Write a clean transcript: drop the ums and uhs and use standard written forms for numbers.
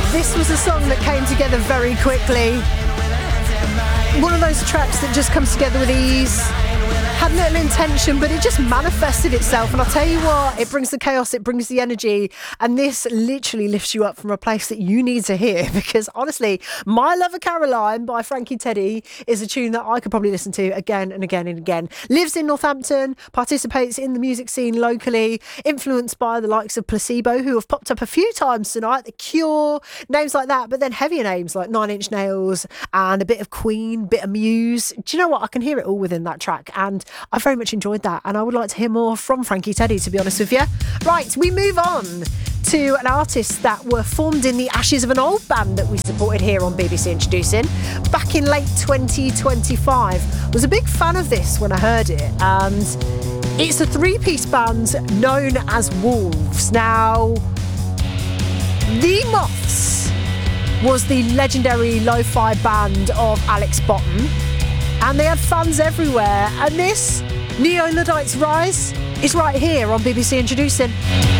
This was a song that came together very quickly. One of those tracks that just comes together with ease. Had little intention, but it just manifested itself. And I'll tell you what, it brings the chaos, it brings the energy. And this literally lifts you up from a place that you need to hear. Because honestly, My Lover Caroline by Frankie Teddy is a tune that I could probably listen to again and again and again. Lives in Northampton, participates in the music scene locally, influenced by the likes of Placebo, who have popped up a few times tonight, The Cure, names like that. But then heavier names like Nine Inch Nails and a bit of Queen, bit of Muse. Do you know what? I can hear it all within that track. And I very much enjoyed that, and I would like to hear more from Frankie Teddy, to be honest with you. Right, we move on to an artist that were formed in the ashes of an old band that we supported here on BBC Introducing back in late 2025. Was a big fan of this when I heard it, and it's a three-piece band known as Wolves. Now, The Moths was the legendary lo-fi band of Alex Bottom, and they had fans everywhere. And this, Neo Luddites Rise, is right here on BBC Introducing.